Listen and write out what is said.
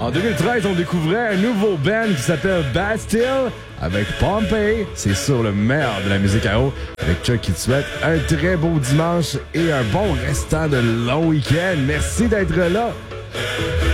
En 2013, on découvrait un nouveau band qui s'appelle Bastille avec Pompey. C'est sur le meilleur de la musique à eau avec Chuck qui te souhaite un très beau dimanche et un bon restant de long week-end. Merci d'être là.